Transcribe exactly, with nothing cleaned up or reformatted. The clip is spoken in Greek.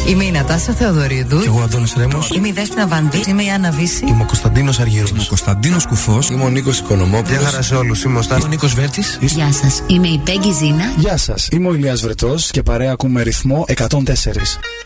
Είμαι η Νατάσα Θεοδωρίδου. Και εγώ Αντώνης Ρέμος. Είμαι η Δέσποινα Βανδύ. Είμαι η Άννα Βύση. Είμαι ο Κωνσταντίνος Αργύρος. Είμαι ο Κωνσταντίνος Κουφός. Είμαι ο Νίκος Οικονομόπουλος. Γεια χαρά σε όλους. Είμαι ο Στάθης. Ο Νίκος Βέρτης. Γεια σας. Είμαι η Πέγγι Ζήνα. Γεια σας. Είμαι ο Ηλίας Βρετός και παρέα ακούμε ρυθμό εκατόν τέσσερα.